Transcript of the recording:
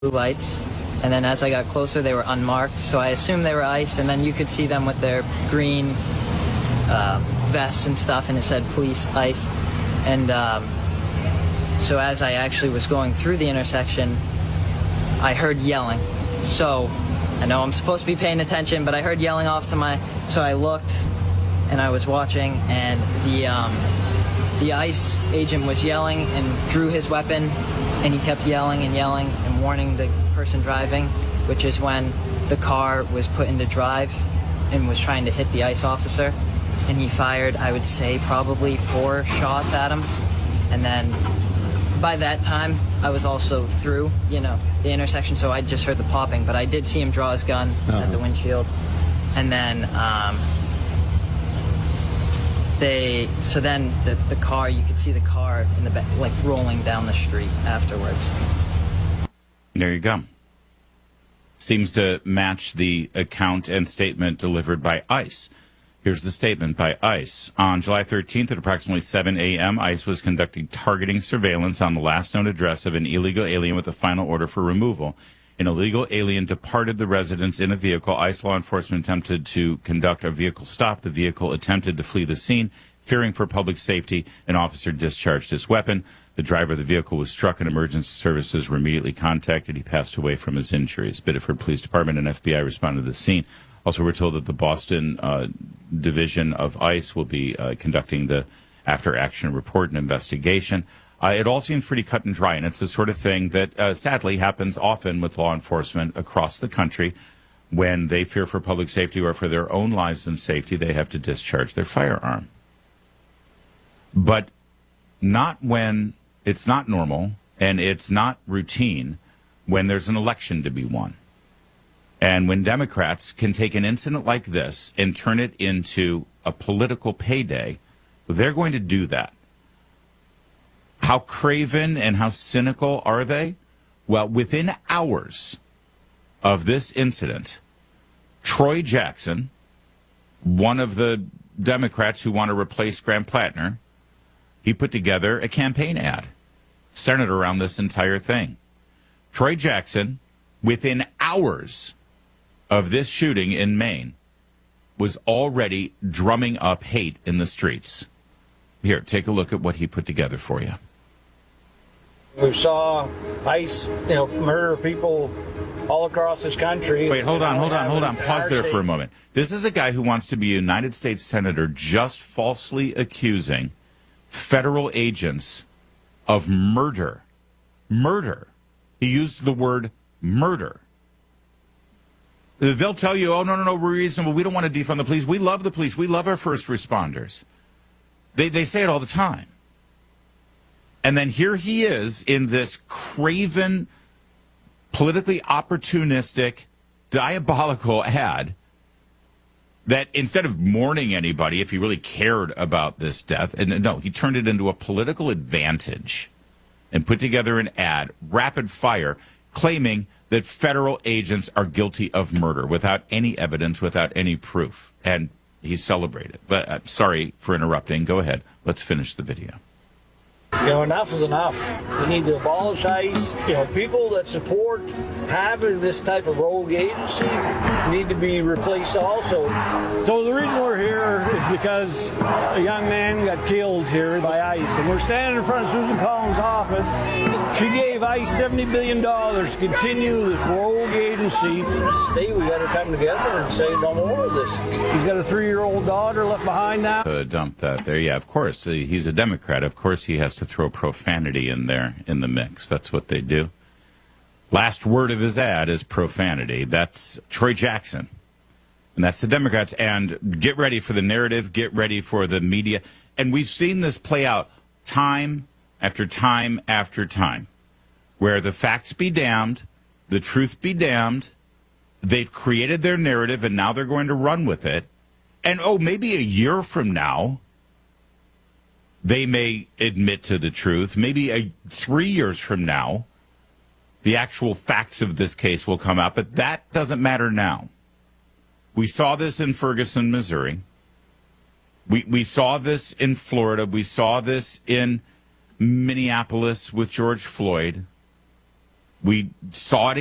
blue lights, and then as I got closer, they were unmarked, so I assumed they were ICE, and then you could see them with their green vests and stuff, and it said police, ICE, and so as I actually was going through the intersection, I heard yelling. So I know I'm supposed to be paying attention, but I heard yelling off to my, so I looked, and I was watching, and the ICE agent was yelling and drew his weapon, and he kept yelling and warning the person driving, which is when the car was put into drive and was trying to hit the ICE officer, and he fired, I would say, probably 4 shots at him. And then by that time, I was also through, the intersection, so I just heard the popping, but I did see him draw his gun at the windshield. And then the car, you could see the car in the back, like rolling down the street afterwards. There you go. Seems to match the account and statement delivered by ICE. Here's the statement by ICE. On July 13th at approximately 7 a.m., ICE was conducting targeting surveillance on the last known address of an illegal alien with a final order for removal. An illegal alien departed the residence in a vehicle. ICE law enforcement attempted to conduct a vehicle stop. The vehicle attempted to flee the scene. Fearing for public safety, an officer discharged his weapon. The driver of the vehicle was struck and emergency services were immediately contacted. He passed away from his injuries. Biddeford Police Department and FBI responded to the scene. Also, we're told that the Boston division of ICE will be conducting the after-action report and investigation. It all seems pretty cut and dry, and it's the sort of thing that sadly happens often with law enforcement across the country. When they fear for public safety or for their own lives and safety, they have to discharge their firearm. But not when it's not normal and it's not routine, when there's an election to be won. And when Democrats can take an incident like this and turn it into a political payday, they're going to do that. How craven and how cynical are they? Well, within hours of this incident, Troy Jackson, one of the Democrats who want to replace Graham Plattner, he put together a campaign ad centered around this entire thing. Troy Jackson, within hours of this shooting in Maine, was already drumming up hate in the streets. Here, take a look at what he put together for you. We saw ICE, murder people all across this country. Wait, hold on. Pause there for a moment. This is a guy who wants to be a United States Senator just falsely accusing federal agents of murder. Murder. He used the word murder. They'll tell you, oh, no, we're reasonable. We don't want to defund the police. We love the police. We love our first responders. They say it all the time. And then here he is in this craven, politically opportunistic, diabolical ad that instead of mourning anybody, if he really cared about this death, and no, he turned it into a political advantage and put together an ad, rapid fire, claiming that federal agents are guilty of murder without any evidence, without any proof. And he's celebrated. But sorry for interrupting. Go ahead. Let's finish the video. Enough is enough. We need to abolish ICE. People that support having this type of rogue agency need to be replaced also. So the reason we're here is because a young man got killed here by ICE, and we're standing in front of Susan Collins' office. She gave ICE $70 billion to continue this rogue agency. State, we got to come together and say no more of this. He's got a 3-year-old daughter left behind now. Dump that there. Yeah, of course. He's a Democrat. Of course he has to throw profanity in there in the mix. That's what they do. Last word of his ad is profanity. That's Troy Jackson. And that's the Democrats. And get ready for the narrative. Get ready for the media. And we've seen this play out time after time after time, where the facts be damned, the truth be damned. They've created their narrative, and now they're going to run with it. And, maybe a year from now, they may admit to the truth. Maybe 3 years from now, the actual facts of this case will come out, but that doesn't matter now. We saw this in Ferguson, Missouri. We saw this in Florida. We saw this in Minneapolis with George Floyd. we saw it